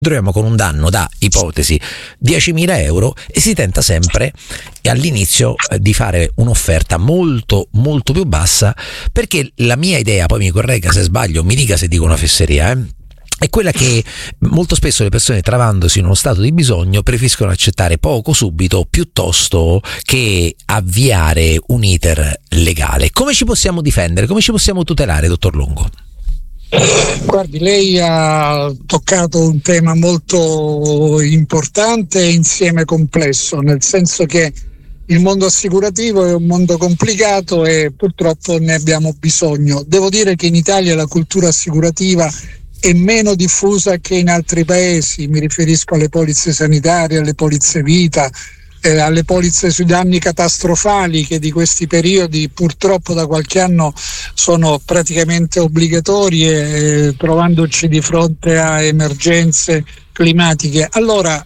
troviamo con un danno da, ipotesi, 10.000 euro e si tenta sempre all'inizio di fare un'offerta molto molto più bassa, perché la mia idea, poi mi corregga se sbaglio, mi dica se dico una fesseria, è quella che molto spesso le persone, travandosi in uno stato di bisogno, preferiscono accettare poco subito piuttosto che avviare un iter legale. Come ci possiamo difendere? Come ci possiamo tutelare, dottor Longo? Guardi, lei ha toccato un tema molto importante e insieme complesso, nel senso che il mondo assicurativo è un mondo complicato e purtroppo ne abbiamo bisogno. Devo dire che in Italia la cultura assicurativa è meno diffusa che in altri paesi, mi riferisco alle polizze sanitarie, alle polizze vita, alle polizze sui danni catastrofali, che di questi periodi purtroppo da qualche anno sono praticamente obbligatorie, trovandoci di fronte a emergenze climatiche. Allora,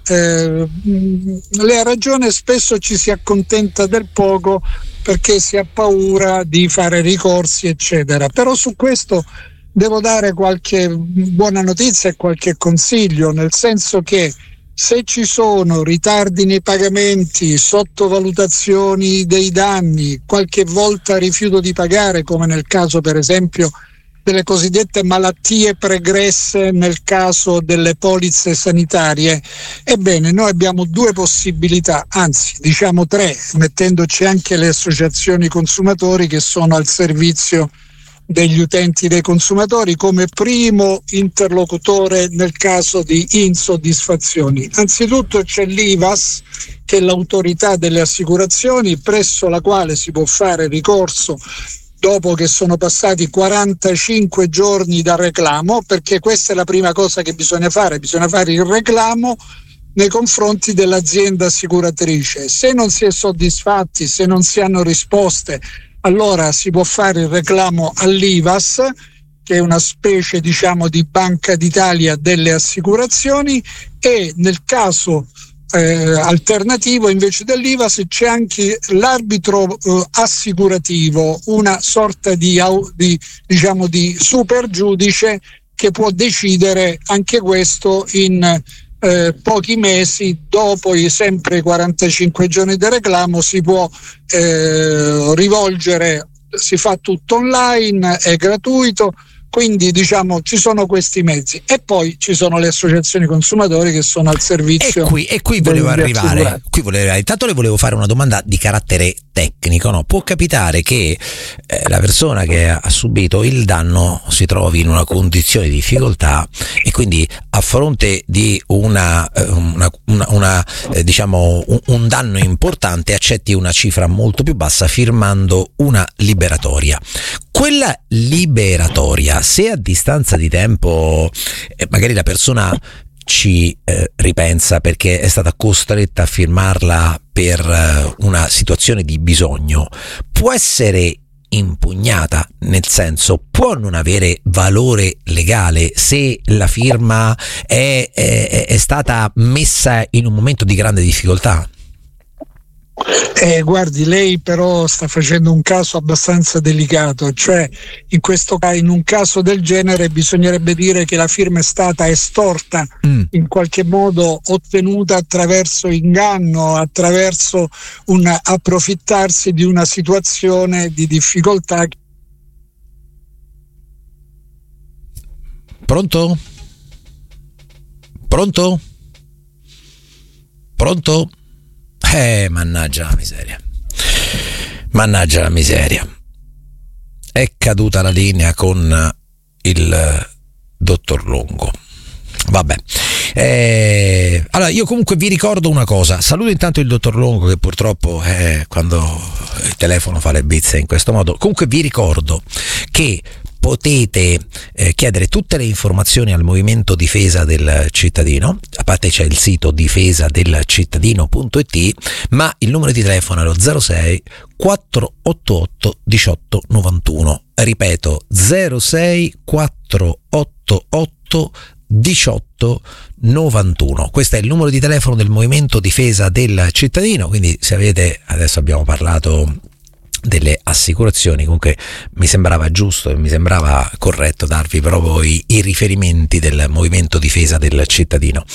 lei ha ragione, spesso ci si accontenta del poco perché si ha paura di fare ricorsi, eccetera. Però su questo devo dare qualche buona notizia e qualche consiglio, nel senso che se ci sono ritardi nei pagamenti, sottovalutazioni dei danni, qualche volta rifiuto di pagare, come nel caso per esempio delle cosiddette malattie pregresse nel caso delle polizze sanitarie, ebbene noi abbiamo due possibilità, anzi diciamo tre, mettendoci anche le associazioni consumatori che sono al servizio degli utenti, dei consumatori, come primo interlocutore nel caso di insoddisfazioni. Anzitutto c'è l'IVAS, che è l'autorità delle assicurazioni, presso la quale si può fare ricorso dopo che sono passati 45 giorni dal reclamo, perché questa è la prima cosa che bisogna fare il reclamo nei confronti dell'azienda assicuratrice. Se non si è soddisfatti, se non si hanno risposte, allora si può fare il reclamo all'IVAS, che è una specie diciamo di Banca d'Italia delle assicurazioni, e nel caso alternativo invece dell'IVAS c'è anche l'arbitro assicurativo, una sorta di super giudice che può decidere anche questo in pochi mesi. Dopo sempre i 45 giorni del reclamo si può rivolgere, si fa tutto online, è gratuito, quindi diciamo ci sono questi mezzi, e poi ci sono le associazioni consumatori che sono al servizio. E qui volevo arrivare. Intanto le volevo fare una domanda di carattere tecnico, no? Può capitare che la persona che ha subito il danno si trovi in una condizione di difficoltà e quindi a fronte di un danno importante accetti una cifra molto più bassa firmando una liberatoria. Quella liberatoria, se a distanza di tempo magari la persona ci ripensa perché è stata costretta a firmarla per una situazione di bisogno, può essere impugnata, nel senso può non avere valore legale se la firma è stata messa in un momento di grande difficoltà? Guardi, lei però sta facendo un caso abbastanza delicato, cioè in un caso del genere bisognerebbe dire che la firma è stata estorta, in qualche modo ottenuta attraverso inganno, attraverso un approfittarsi di una situazione di difficoltà. Pronto? Mannaggia la miseria. È caduta la linea con il dottor Longo. Vabbè. Allora io comunque vi ricordo una cosa. Saluto intanto il dottor Longo, che purtroppo quando il telefono fa le bizze in questo modo. Comunque vi ricordo che potete chiedere tutte le informazioni al Movimento Difesa del Cittadino. A parte c'è il sito difesadelcittadino.it, ma il numero di telefono è lo 06 488 1891. Ripeto, 06 488 1891. Questo è il numero di telefono del Movimento Difesa del Cittadino. Quindi se avete, adesso abbiamo parlato delle assicurazioni. Comunque mi sembrava giusto e mi sembrava corretto darvi proprio i riferimenti del movimento difesa del cittadino.